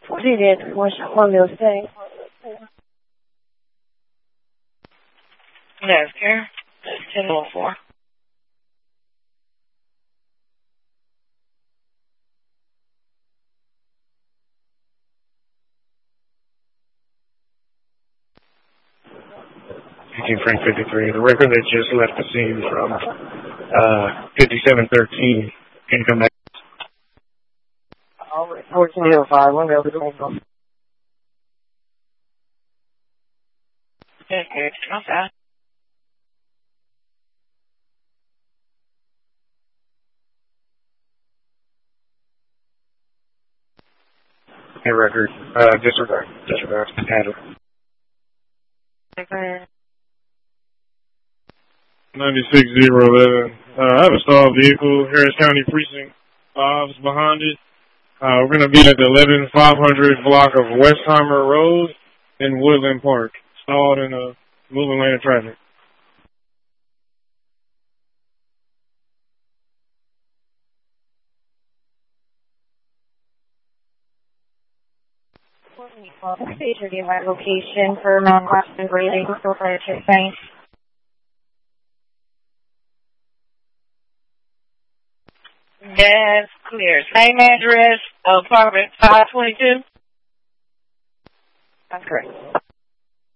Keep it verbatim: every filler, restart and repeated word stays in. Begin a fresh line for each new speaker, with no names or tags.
Привет, можешь оформил стейк?
Yes, here. ten oh four.
eighteen Frank fifty-three. The record that just left the scene from uh, fifty-seven thirteen can come back.
fourteen oh five, one over the phone.
Okay, not bad.
Hey, record. Uh, disregard. Disregard. Handle.
ninety-six zero eleven. Uh, I have a stalled vehicle, Harris County Precinct five is behind it. Uh, we're going to be at the eleven five hundred block of Westheimer Road in Woodland Park, stalled in a moving lane of traffic.
Please review my location for non-question breathing for fire check. Thanks.
That's clear. Same address, apartment five twenty-two?
That's correct.